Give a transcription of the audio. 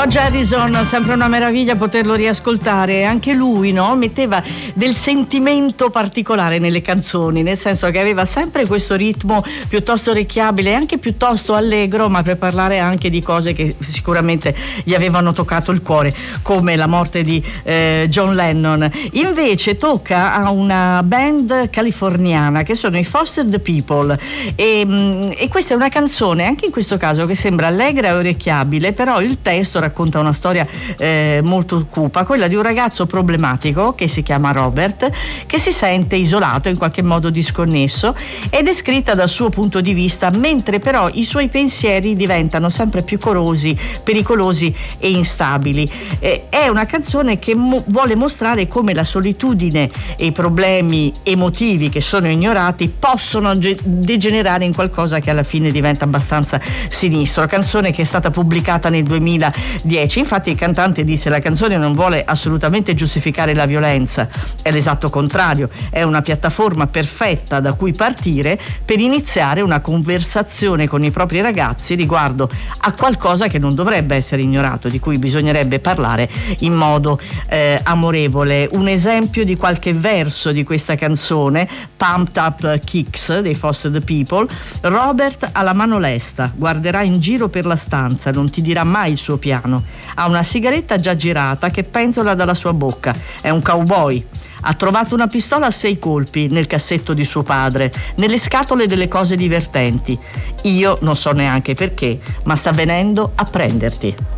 George Harrison, sempre una meraviglia poterlo riascoltare. Anche lui, no? Metteva del sentimento particolare nelle canzoni, nel senso che aveva sempre questo ritmo piuttosto orecchiabile e anche piuttosto allegro, ma per parlare anche di cose che sicuramente gli avevano toccato il cuore, come la morte di John Lennon. Invece tocca a una band californiana che sono i Foster the People, e questa è una canzone anche in questo caso che sembra allegra e orecchiabile, però il testo racconta una storia molto cupa, quella di un ragazzo problematico che si chiama Robert, che si sente isolato, in qualche modo disconnesso, ed è scritta dal suo punto di vista, mentre però i suoi pensieri diventano sempre più pericolosi e instabili. È una canzone che vuole mostrare come la solitudine e i problemi emotivi che sono ignorati possono degenerare in qualcosa che alla fine diventa abbastanza sinistro. Canzone che è stata pubblicata nel 2010. Infatti il cantante disse: la canzone non vuole assolutamente giustificare la violenza, è l'esatto contrario, è una piattaforma perfetta da cui partire per iniziare una conversazione con i propri ragazzi riguardo a qualcosa che non dovrebbe essere ignorato, di cui bisognerebbe parlare in modo amorevole. Un esempio di qualche verso di questa canzone: Pumped Up Kicks dei Foster the People. Robert ha la mano lesta, guarderà in giro per la stanza, non ti dirà mai il suo piano. Ha una sigaretta già girata che penzola dalla sua bocca. È un cowboy. Ha trovato una pistola a 6 colpi nel cassetto di suo padre, nelle scatole delle cose divertenti. Io non so neanche perché, ma sta venendo a prenderti.